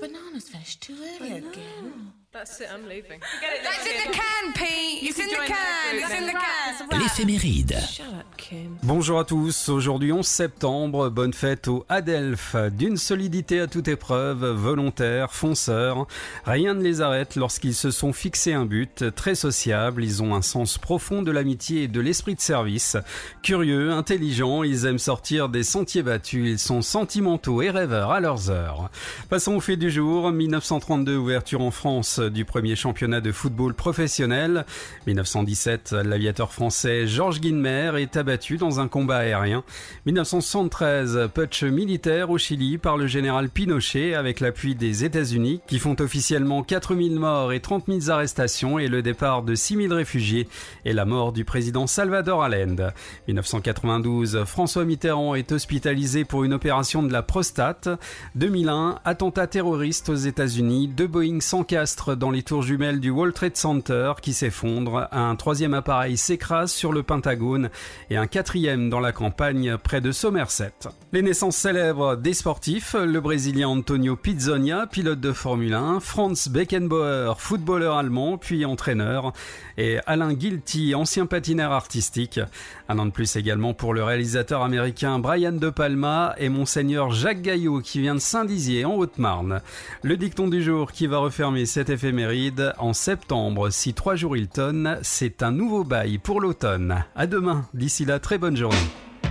Banana's finished too early again. That's it, I'm leaving. That's in the can, Pete. It's in the can. It's in the can. L'éphéméride. Shut up, Kim. Bonjour à tous, aujourd'hui 11 septembre, bonne fête aux Adelphes. D'une solidité à toute épreuve, volontaires, fonceurs, rien ne les arrête lorsqu'ils se sont fixés un but. Très sociables, ils ont un sens profond de l'amitié et de l'esprit de service. Curieux, intelligents, ils aiment sortir des sentiers battus, ils sont sentimentaux et rêveurs à leurs heures. Passons au fait du jour, 1932, ouverture en France du premier championnat de football professionnel. 1917, l'aviateur français Georges Guilmer est abattu dans un combat aérien. 1973, putsch militaire au Chili par le général Pinochet avec l'appui des États-Unis qui font officiellement 4000 morts et 30 000 arrestations et le départ de 6000 réfugiés et la mort du président Salvador Allende. 1992, François Mitterrand est hospitalisé pour une opération de la prostate. 2001, attentat terroriste aux États-Unis, 2 Boeing s'encastrent dans les tours jumelles du World Trade Center qui s'effondrent, un 3e appareil s'écrase sur le Pentagone et un 4e dans la campagne près de Somerset. Les naissances célèbres des sportifs, le Brésilien Antonio Pizzonia, pilote de Formule 1, Franz Beckenbauer, footballeur allemand puis entraîneur, et Alain Gilty, ancien patineur artistique. Un an de plus également pour le réalisateur américain Brian De Palma et Monseigneur Jacques Gaillot qui vient de Saint-Dizier en Haute-Marne. Le dicton du jour qui va refermer cette éphéméride en septembre. Si 3 jours il tonne, c'est un nouveau bail pour l'automne. À demain, d'ici là, très bonne journée.